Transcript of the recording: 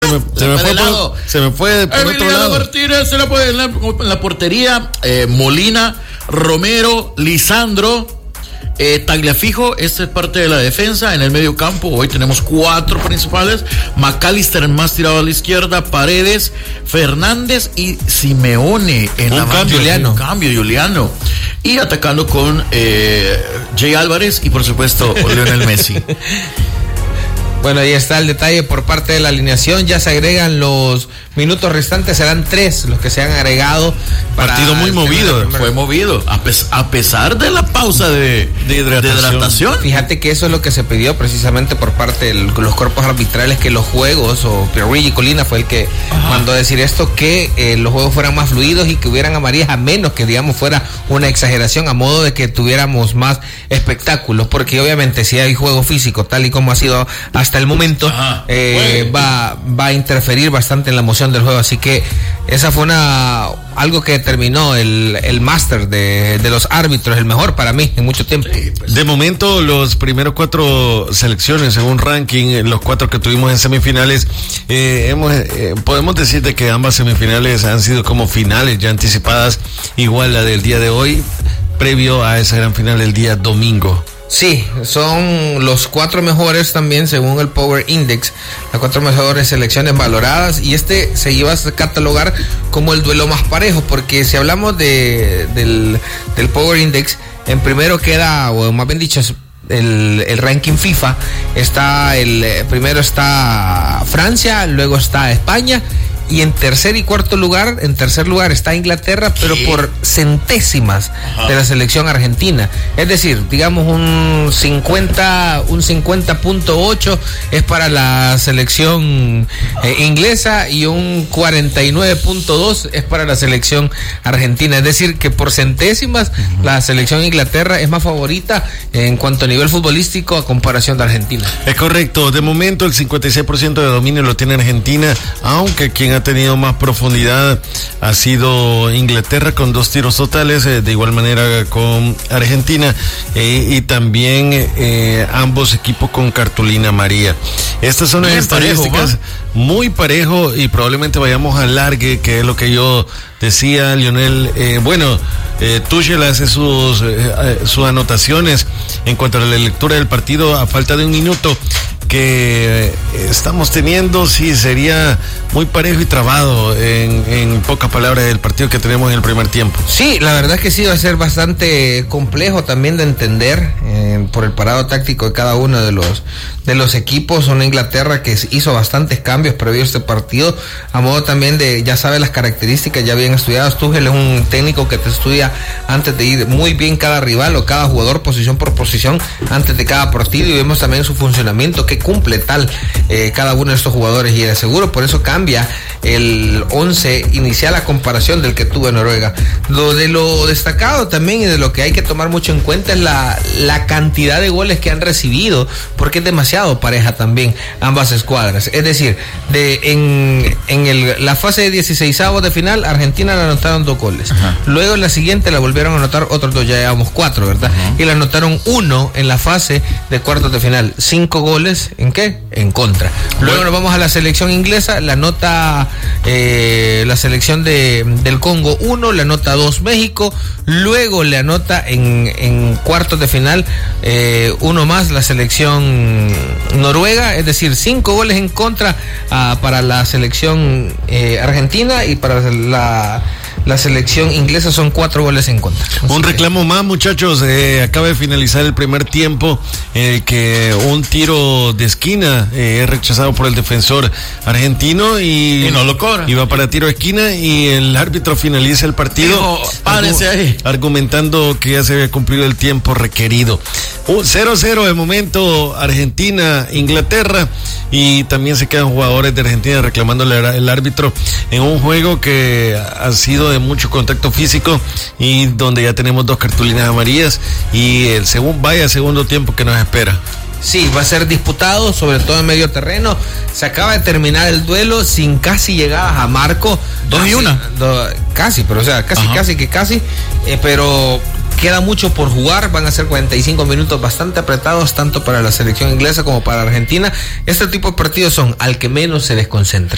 se me fue por otro lado. Martínez se la puede en la portería. Molina, Romero, Lisandro. Tagliafico, esta es parte de la defensa. En el medio campo hoy tenemos 4 principales: McAllister más tirado a la izquierda, Paredes, Fernández y Simeone en la cambio, Juliano. Y atacando con Jay Álvarez y por supuesto Lionel Messi. Bueno, ahí está el detalle por parte de la alineación. Ya se agregan los minutos restantes, serán 3 los que se han agregado. Partido muy movido, fue movido, a pesar de la pausa de hidratación. Fíjate que eso es lo que se pidió precisamente por parte de los cuerpos arbitrales, que los juegos, o Pierluigi Colina fue el que mandó a decir esto, que los juegos fueran más fluidos y que hubieran amarillas, a menos que digamos fuera una exageración, a modo de que tuviéramos más espectáculos, porque obviamente si hay juego físico tal y como ha sido hasta el momento, va a interferir bastante en la emoción del juego. Así que esa fue algo que determinó el máster de los árbitros, el mejor para mí en mucho tiempo. De momento, los primeros 4 selecciones según ranking, los 4 que tuvimos en semifinales, podemos decir de que ambas semifinales han sido como finales ya anticipadas, igual la del día de hoy, previo a esa gran final el día domingo. Sí, son los 4 mejores también según el Power Index, las 4 mejores selecciones valoradas, y se iba a catalogar como el duelo más parejo, porque si hablamos del Power Index, en primero queda, o más bien dicho, el ranking FIFA, primero está Francia, luego está España, y en tercer lugar está Inglaterra, pero por centésimas de la selección argentina. Es decir, digamos un 50.8 es para la selección inglesa y un 49.2 es para la selección argentina. Es decir, que por centésimas la selección Inglaterra es más favorita en cuanto a nivel futbolístico a comparación de Argentina. Es correcto. De momento el 56% de dominio lo tiene Argentina, aunque quien ha tenido más profundidad ha sido Inglaterra con 2 tiros totales, de igual manera con Argentina, y también ambos equipos con cartulina amarilla. Estas son las estadísticas, muy parejo, y probablemente vayamos al largue, que es lo que yo decía, Lionel. Tuchel hace sus anotaciones en cuanto a la lectura del partido a falta de un minuto que estamos teniendo. Sí, sería muy parejo y trabado en pocas palabras el partido que tenemos en el primer tiempo. Sí, la verdad es que sí va a ser bastante complejo también de entender por el parado táctico de cada uno de los equipos. Una Inglaterra que hizo bastantes cambios previo a este partido, a modo también de, ya sabe las características ya bien estudiadas. Tuchel es un técnico que te estudia antes de ir muy bien cada rival o cada jugador posición por posición antes de cada partido, y vemos también su funcionamiento, que cumple tal cada uno de estos jugadores, y de seguro por eso cambia el 11 inicial a comparación del que tuvo en Noruega. Lo destacado también y de lo que hay que tomar mucho en cuenta es la cantidad de goles que han recibido, porque es demasiado pareja también ambas escuadras. Es decir, la fase de 16avos de final, Argentina le anotaron 2 goles. Luego en la siguiente la volvieron a anotar otros 2, ya llevamos 4, ¿verdad? Y le anotaron 1 en la fase de cuartos de final. 5 goles, ¿en qué? En contra. Luego nos vamos a la selección inglesa, la nota la selección del Congo 1, la nota 2 México, luego le anota en cuartos de final 1 más la selección Noruega, es decir, 5 goles en contra para la selección argentina, y para la selección inglesa son 4 goles en contra. Un reclamo más, muchachos. Acaba de finalizar el primer tiempo, que un tiro de esquina es rechazado por el defensor argentino y no lo cobra. Y va para tiro de esquina, y el árbitro finaliza el partido argumentando que ya se había cumplido el tiempo requerido. 0-0 de momento, Argentina-Inglaterra, y también se quedan jugadores de Argentina reclamándole al árbitro en un juego que ha sido de mucho contacto físico y donde ya tenemos 2 cartulinas amarillas, y el segundo tiempo que nos espera. Sí, va a ser disputado, sobre todo en medio terreno. Se acaba de terminar el duelo sin casi llegadas a marco. 2-1. Casi, pero o sea, casi, pero queda mucho por jugar. Van a ser 45 minutos bastante apretados, tanto para la selección inglesa como para Argentina. Este tipo de partidos son al que menos se desconcentra.